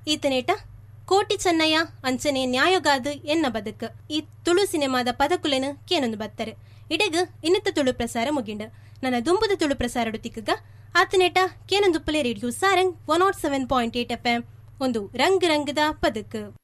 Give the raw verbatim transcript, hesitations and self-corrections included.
ಈತನೇಟ ಕೋಟಿ ಚೆನ್ನಯ್ಯ ಅಂಚನೆ ನ್ಯಾಯಗಾದು ಎನ್ನ ಬದುಕು ಈ ತುಳು ಸಿನಿಮಾದ ಪದಕುಲೆನು ಕೇನೊಂದು ಬತ್ತರೆ ಇಡೆಗ್ ಇನ್ನಿತ್ತ ತುಳು ಪ್ರಸಾರ ಮುಗಿಂಡು ನನ್ನ ದುಂಬುದ ತುಳು ಪ್ರಸಾರ ತಿಕ್ಕಗ ಆತನೇಟ ಕೇನೊಂದು Phule radio Sarang one not seven point eight F M ಒಂದು ರಂಗ್ ರಂಗದ ಪದಕು.